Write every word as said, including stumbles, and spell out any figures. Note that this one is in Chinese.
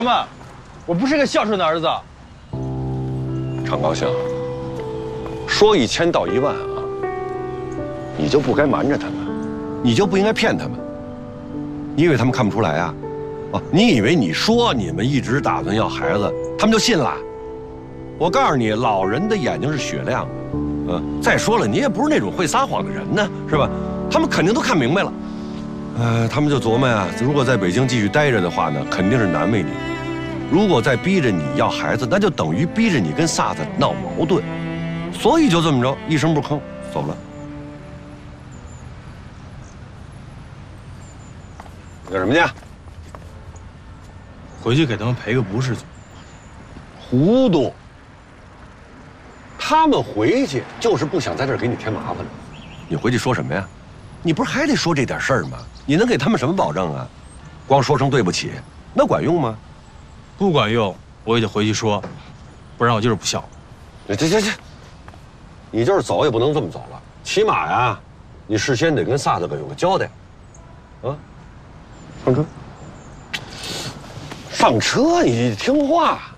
们，我不是个孝顺的儿子。 常高兴，说一千道一万啊，你就不该瞒着他们，你就不应该骗他们。你以为他们看不出来啊？哦，你以为你说你们一直打算要孩子，他们就信了？我告诉你，老人的眼睛是雪亮的。嗯，再说了，你也不是那种会撒谎的人呢，是吧？他们肯定都看明白了。呃，他们就琢磨呀，如果在北京继续待着的话呢，肯定是难为你。如果再逼着你要孩子，那就等于逼着你跟萨子闹矛盾，所以就这么着，一声不吭走了。干什么去？ 回去给他们赔个不是罪。 糊涂！他们回去就是不想在这儿给你添麻烦了。你回去说什么呀？你不是还得说这点事儿吗？你能给他们什么保证啊？光说声对不起，那管用吗？ 不管用，我也得回去说，不然我就是不孝。 这这这这，你就是走也不能这么走了，起码呀，你事先得跟萨子哥有个交代。啊，上车，上车，你听话。